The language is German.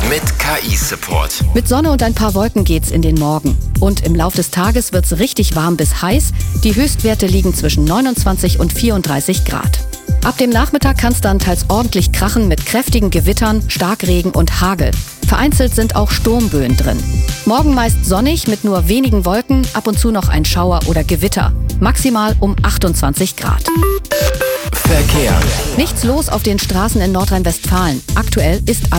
Mit KI-Support. Mit Sonne und ein paar Wolken geht's in den Morgen. Und im Lauf des Tages wird's richtig warm bis heiß. Die Höchstwerte liegen zwischen 29 und 34 Grad. Ab dem Nachmittag kann's dann teils ordentlich krachen mit kräftigen Gewittern, Starkregen und Hagel. Vereinzelt sind auch Sturmböen drin. Morgen meist sonnig mit nur wenigen Wolken, ab und zu noch ein Schauer oder Gewitter. Maximal um 28 Grad. Verkehr. Nichts los auf den Straßen in Nordrhein-Westfalen. Aktuell ist